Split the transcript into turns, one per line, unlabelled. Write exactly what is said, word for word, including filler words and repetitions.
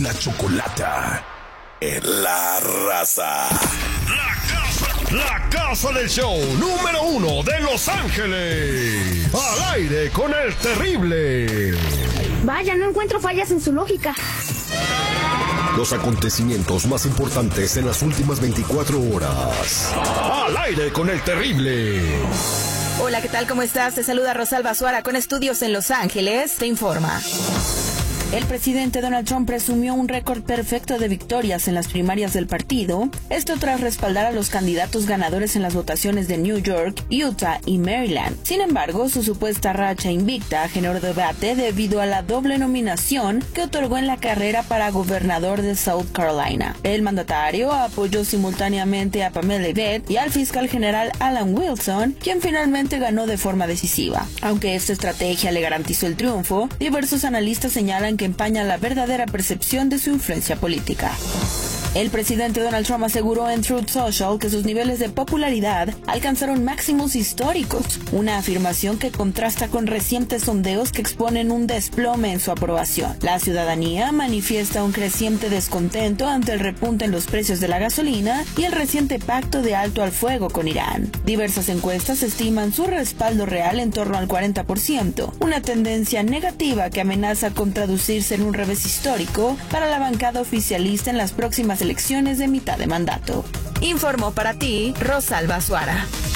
la Chocolata, en La Raza.
La casa, la casa del show número uno de Los Ángeles. Al aire con el terrible.
Vaya, no encuentro fallas en su lógica.
Los acontecimientos más importantes en las últimas veinticuatro horas.
Al aire con el terrible.
Hola, ¿qué tal? ¿Cómo estás? Te saluda Rosalba Suara con estudios en Los Ángeles. Te informa. El presidente Donald Trump presumió un récord perfecto de victorias en las primarias del partido, esto tras respaldar a los candidatos ganadores en las votaciones de New York, Utah y Maryland. Sin embargo, su supuesta racha invicta generó debate debido a la doble nominación que otorgó en la carrera para gobernador de South Carolina. El mandatario apoyó simultáneamente a Pamela Beth y al fiscal general Alan Wilson, quien finalmente ganó de forma decisiva. Aunque esta estrategia le garantizó el triunfo, diversos analistas señalan que que empaña la verdadera percepción de su influencia política. El presidente Donald Trump aseguró en Truth Social que sus niveles de popularidad alcanzaron máximos históricos, una afirmación que contrasta con recientes sondeos que exponen un desplome en su aprobación. La ciudadanía manifiesta un creciente descontento ante el repunte en los precios de la gasolina y el reciente pacto de alto al fuego con Irán. Diversas encuestas estiman su respaldo real en torno al cuarenta por ciento, una tendencia negativa que amenaza con traducirse en un revés histórico para la bancada oficialista en las próximas elecciones de mitad de mandato. Informó para ti Rosalba Suara.